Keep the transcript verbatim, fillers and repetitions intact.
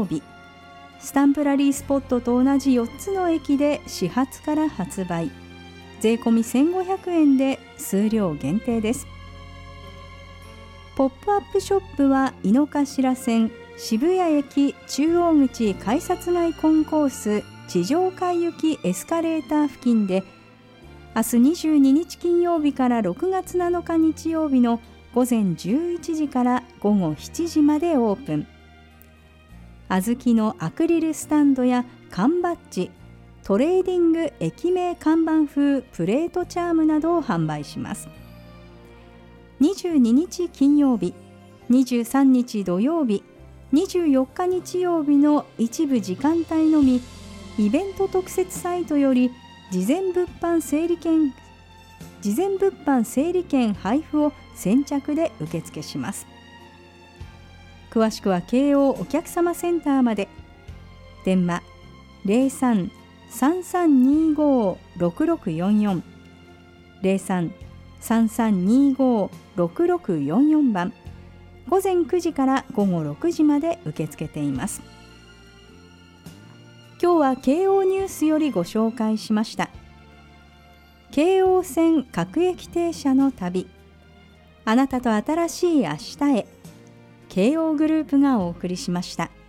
曜日、スタンプラリースポットと同じよっつの駅で始発から発売。税込みせんごひゃくえんで数量限定です。ポップアップショップは井の頭線渋谷駅中央口改札外コンコース地上階行きエスカレーター付近で、明日にじゅうににち金曜日からろくがつなのか日曜日のごぜんじゅういちじからごごしちじまでオープン。小豆のアクリルスタンドや缶バッジ、トレーディング駅名看板風プレートチャームなどを販売します。にじゅうににち金曜日、にじゅうさんにち土曜日、にじゅうよっか日曜日の一部時間帯のみ、イベント特設サイトより事前物販整理券事前物販整理券配布を先着で受付します。詳しくは京王お客様センターまで。電話 ゼロさん さんさんにご ろくろくよんよん ゼロさん さんさんにご ろくろくよんよん 番、ごぜんくじからごごろくじまで受け付けています。今日は京王ニュースよりご紹介しました。京王線各駅停車の旅、あなたと新しい明日へ、京王グループがお送りしました。